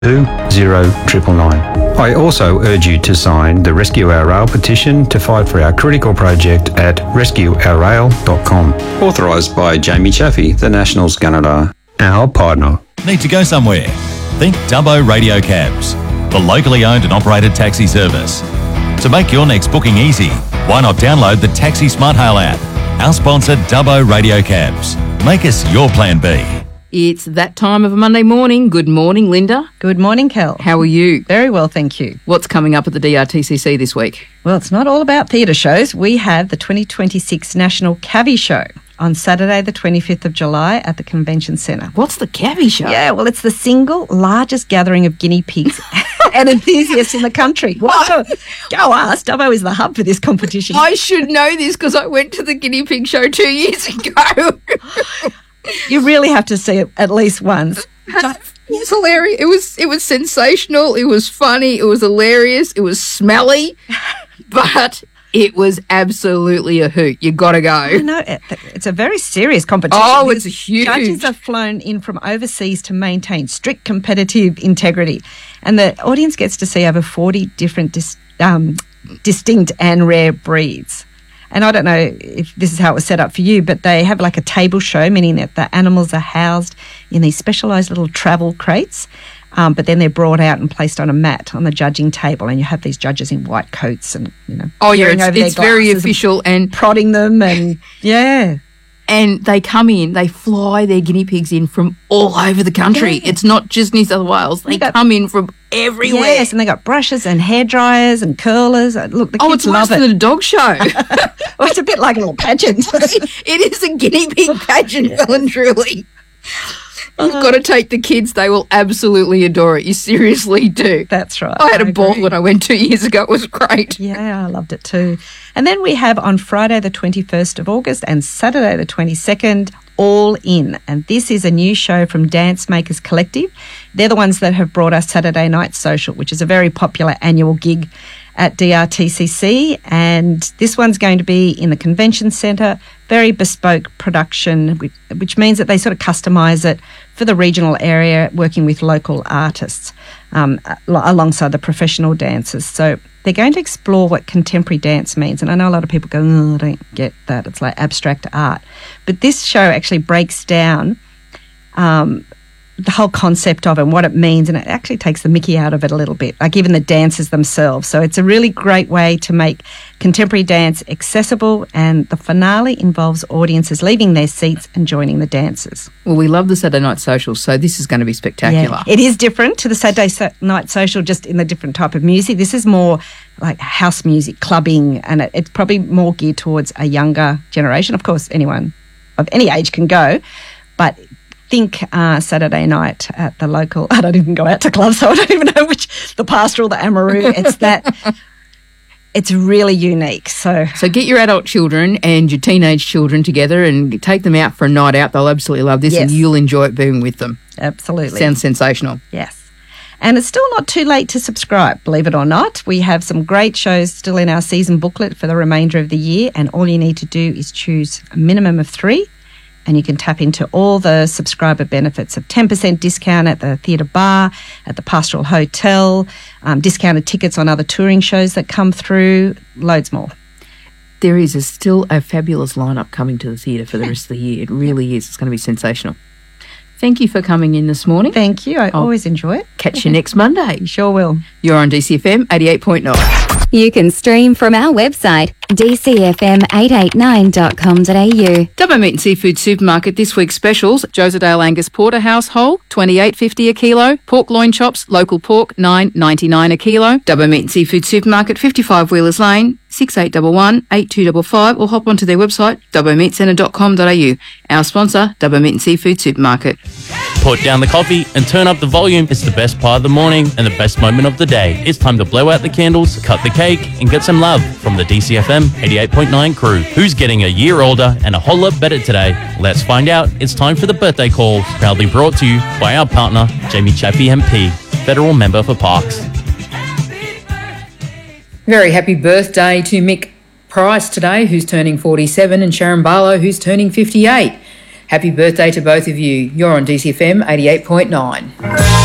0999. I also urge you to sign the Rescue Our Rail petition to fight for our critical project at rescueourrail.com. Authorised by Jamie Chaffey, the Nationals Canada, our partner. Need to go somewhere? Think Dubbo Radio Cabs, the locally owned and operated taxi service. To make your next booking easy, why not download the Taxi Smart Hail app? Our sponsor, Dubbo Radio Cabs. Make us your plan B. It's that time of a Monday morning. Good morning, Linda. Good morning, Kel. How are you? Very well, thank you. What's coming up at the DRTCC this week? Well, it's not all about theatre shows. We have the 2026 National Cavi Show on Saturday the 25th of July at the Convention Centre. What's the Cavi Show? Yeah, well, it's the single largest gathering of guinea pigs and enthusiasts in the country. Go ask. Dubbo is the hub for this competition. I should know this because I went to the guinea pig show 2 years ago. You really have to see it at least once. It was hilarious. It was sensational. It was funny. It was hilarious. It was smelly, but it was absolutely a hoot. You got to go. I know. It's a very serious competition. Oh, it's huge. Judges have flown in from overseas to maintain strict competitive integrity, and the audience gets to see over 40 different distinct and rare breeds. And I don't know if this is how it was set up for you, but they have like a table show, meaning that the animals are housed in these specialised little travel crates, but then they're brought out and placed on a mat on the judging table, and you have these judges in white coats and, it's very official and prodding them and, yeah. And they come in, they fly their guinea pigs in from all over the country. Yeah. It's not just New South Wales. They come in from everywhere. Yes, and they got brushes and hair dryers and curlers. Look, the kids love it. It's worse than a dog show. Well, it's a bit like a little pageant. It is a guinea pig pageant, well and truly. You've got to take the kids. They will absolutely adore it. You seriously do. That's right. I had a ball when I went 2 years ago. It was great. Yeah, I loved it too. And then we have on Friday the 21st of August and Saturday the 22nd, All In. And this is a new show from Dance Makers Collective. They're the ones that have brought us Saturday Night Social, which is a very popular annual gig at DRTCC, and this one's going to be in the Convention Centre, very bespoke production, which means that they sort of customise it for the regional area, working with local artists alongside the professional dancers. So they're going to explore what contemporary dance means, and I know a lot of people go, I don't get that, it's like abstract art. But this show actually breaks down the whole concept of it and what it means, and it actually takes the mickey out of it a little bit, like even the dancers themselves. So it's a really great way to make contemporary dance accessible, and the finale involves audiences leaving their seats and joining the dancers. Well, we love the Saturday Night Social, so this is going to be spectacular. Yeah. It is different to the Saturday Night Social, just in the different type of music. This is more like house music, clubbing, and it's probably more geared towards a younger generation. Of course, anyone of any age can go, but think Saturday night at the local, I don't even go out to clubs, so I don't even know which, the Pastoral, the Amaroo, it's really unique. So get your adult children and your teenage children together and take them out for a night out. They'll absolutely love this, and you'll enjoy it being with them. Absolutely. Sounds sensational. Yes. And it's still not too late to subscribe, believe it or not. We have some great shows still in our season booklet for the remainder of the year, and all you need to do is choose a minimum of 3, and you can tap into all the subscriber benefits of 10% discount at the theatre bar, at the Pastoral Hotel, discounted tickets on other touring shows that come through, loads more. There is still a fabulous lineup coming to the theatre for the rest of the year. It really is. It's going to be sensational. Thank you for coming in this morning. Thank you. I always enjoy it. Catch you next Monday. You sure will. You're on DCFM 88.9. You can stream from our website, dcfm889.com.au. Dubbo Meat and Seafood Supermarket this week's specials: Josedale Angus Porterhouse whole, $28.50 a kilo. Pork loin chops, local pork, $9.99 a kilo. Dubbo Meat and Seafood Supermarket, 55 Wheelers Lane, 6811 8255, or hop onto their website, dubbomeatcentre.com.au. Our sponsor, Dubbo Meat and Seafood Supermarket. Put down the coffee and turn up the volume. It's the best part of the morning and the best moment of the day. It's time to blow out the candles, cut the cake, and get some love from the DCFM 88.9 crew. Who's getting a year older and a whole lot better today? Let's find out. It's time for the birthday call, proudly brought to you by our partner, Jamie Chaffey MP, Federal Member for Parks. Very happy birthday to Mick Price today, who's turning 47, and Sharon Barlow, who's turning 58. Happy birthday to both of you. You're on DCFM 88.9.